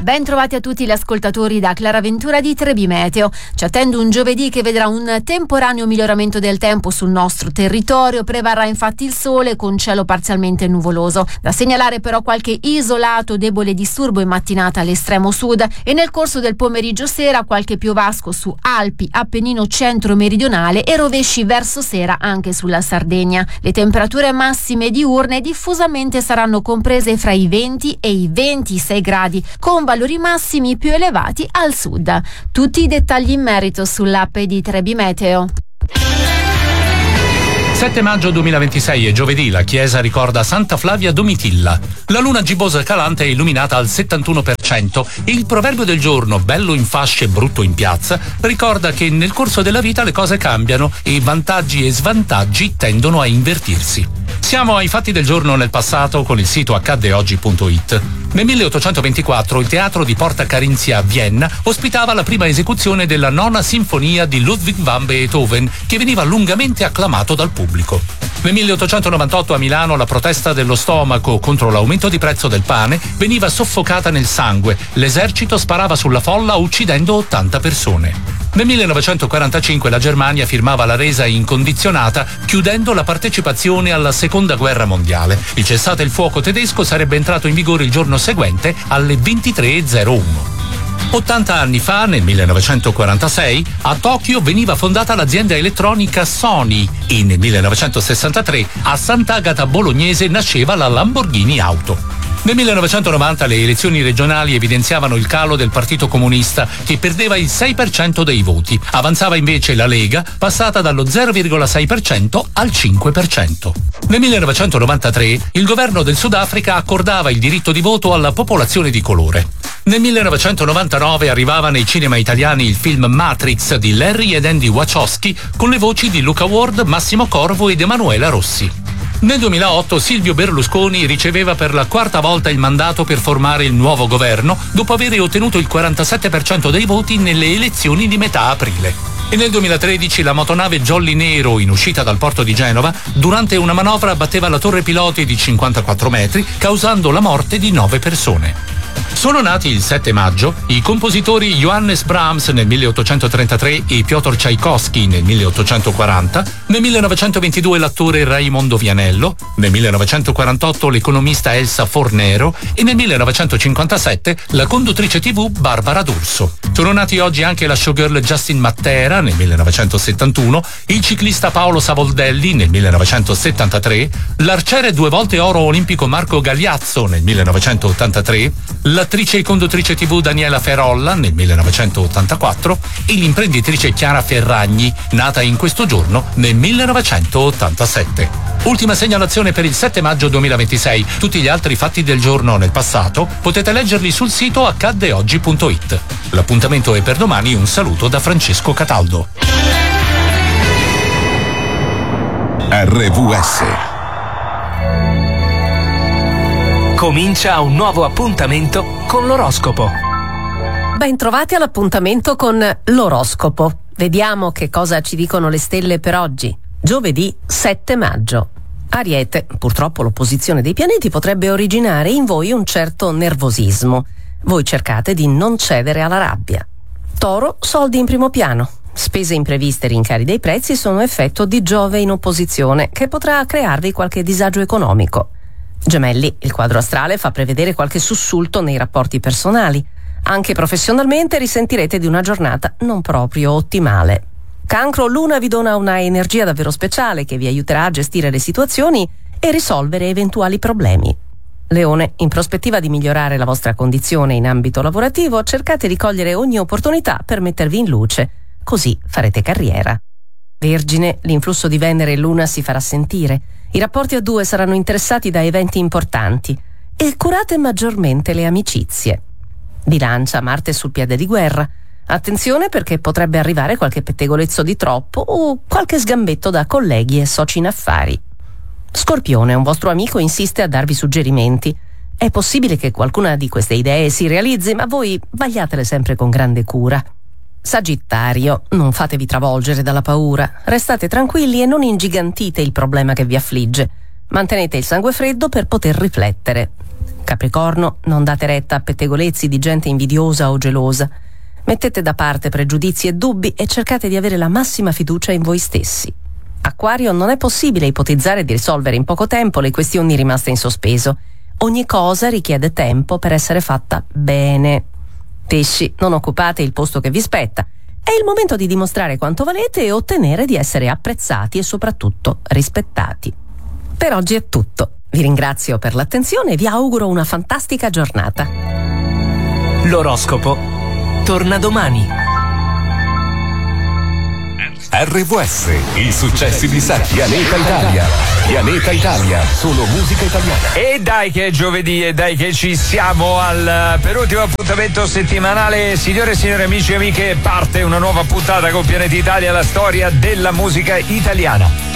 Ben trovati a tutti gli ascoltatori da Clara Ventura di Trebi Meteo. Ci attende un giovedì che vedrà un temporaneo miglioramento del tempo sul nostro territorio. Prevarrà infatti il sole con cielo parzialmente nuvoloso. Da segnalare però qualche isolato debole disturbo in mattinata all'estremo sud e nel corso del pomeriggio sera qualche piovasco su Alpi, Appennino centro-meridionale e rovesci verso sera anche sulla Sardegna. Le temperature massime diurne diffusamente saranno comprese fra i 20 e i 26 gradi, con valori massimi più elevati al sud. Tutti i dettagli in merito sull'app di Trebi Meteo. 7 maggio 2026 è giovedì, la chiesa ricorda Santa Flavia Domitilla. La luna gibbosa calante è illuminata al 71% e il proverbio del giorno, bello in fasce e brutto in piazza, ricorda che nel corso della vita le cose cambiano e vantaggi e svantaggi tendono a invertirsi. Siamo ai fatti del giorno nel passato con il sito accaddeoggi.it. Nel 1824 il teatro di Porta Carinzia a Vienna ospitava la prima esecuzione della nona sinfonia di Ludwig van Beethoven, che veniva lungamente acclamato dal pubblico. Nel 1898 a Milano la protesta dello stomaco contro l'aumento di prezzo del pane veniva soffocata nel sangue. L'esercito sparava sulla folla uccidendo 80 persone. Nel 1945 la Germania firmava la resa incondizionata, chiudendo la partecipazione alla Seconda Guerra Mondiale. Il cessate il fuoco tedesco sarebbe entrato in vigore il giorno seguente alle 23:01. 80 anni fa, nel 1946, a Tokyo veniva fondata l'azienda elettronica Sony e nel 1963 a Sant'Agata Bolognese nasceva la Lamborghini Auto. Nel 1990 le elezioni regionali evidenziavano il calo del Partito Comunista, che perdeva il 6% dei voti. Avanzava invece la Lega, passata dallo 0,6% al 5%. Nel 1993 il governo del Sudafrica accordava il diritto di voto alla popolazione di colore. Nel 1999 arrivava nei cinema italiani il film Matrix di Larry ed Andy Wachowski con le voci di Luca Ward, Massimo Corvo ed Emanuela Rossi. Nel 2008 Silvio Berlusconi riceveva per la quarta volta il mandato per formare il nuovo governo, dopo aver ottenuto il 47% dei voti nelle elezioni di metà aprile. E nel 2013 la motonave Jolly Nero, in uscita dal porto di Genova, durante una manovra batteva la torre piloti di 54 metri, causando la morte di 9 persone. Sono nati il 7 maggio i compositori Johannes Brahms nel 1833 e Piotr Tchaikovsky nel 1840, nel 1922 l'attore Raimondo Vianello, nel 1948 l'economista Elsa Fornero e nel 1957 la conduttrice TV Barbara D'Urso. Sono nati oggi anche la showgirl Justin Matera nel 1971, il ciclista Paolo Savoldelli nel 1973, l'arciere 2 volte oro olimpico Marco Gagliazzo nel 1983, l'attrice e conduttrice TV Daniela Ferolla nel 1984 e l'imprenditrice Chiara Ferragni, nata in questo giorno nel 1987. Ultima segnalazione per il 7 maggio 2026. Tutti gli altri fatti del giorno nel passato potete leggerli sul sito accaddeoggi.it. L'appuntamento è per domani. Un saluto da Francesco Cataldo. RVS. Comincia un nuovo appuntamento con l'oroscopo. Ben trovati all'appuntamento con l'oroscopo. Vediamo che cosa ci dicono le stelle per oggi. Giovedì 7 maggio. Ariete, purtroppo l'opposizione dei pianeti potrebbe originare in voi un certo nervosismo. Voi cercate di non cedere alla rabbia. Toro, soldi in primo piano. Spese impreviste e rincari dei prezzi sono effetto di Giove in opposizione, che potrà crearvi qualche disagio economico. Gemelli, il quadro astrale fa prevedere qualche sussulto nei rapporti personali. Anche professionalmente risentirete di una giornata non proprio ottimale. Cancro, Luna vi dona una energia davvero speciale che vi aiuterà a gestire le situazioni e risolvere eventuali problemi. Leone, in prospettiva di migliorare la vostra condizione in ambito lavorativo, cercate di cogliere ogni opportunità per mettervi in luce, così farete carriera. Vergine, l'influsso di Venere e Luna si farà sentire. I rapporti a due saranno interessati da eventi importanti e curate maggiormente le amicizie. Bilancia, Marte è sul piede di guerra. Attenzione perché potrebbe arrivare qualche pettegolezzo di troppo o qualche sgambetto da colleghi e soci in affari. Scorpione, un vostro amico insiste a darvi suggerimenti. È possibile che qualcuna di queste idee si realizzi, ma voi vagliatele sempre con grande cura. Sagittario, non fatevi travolgere dalla paura, restate tranquilli e non ingigantite il problema che vi affligge. Mantenete il sangue freddo per poter riflettere. Capricorno, non date retta a pettegolezzi di gente invidiosa o gelosa. Mettete da parte pregiudizi e dubbi e cercate di avere la massima fiducia in voi stessi. Acquario, non è possibile ipotizzare di risolvere in poco tempo le questioni rimaste in sospeso. Ogni cosa richiede tempo per essere fatta bene. Pesci, non occupate il posto che vi spetta. È il momento di dimostrare quanto valete e ottenere di essere apprezzati e soprattutto rispettati. Per oggi è tutto. Vi ringrazio per l'attenzione e vi auguro una fantastica giornata. L'oroscopo torna domani. RVS, i successi di sé. Pianeta Italia. Pianeta Italia, solo musica italiana. E dai che è giovedì, e dai che ci siamo al penultimo appuntamento settimanale. Signore e signori, amici e amiche, parte una nuova puntata con Pianeta Italia, la storia della musica italiana.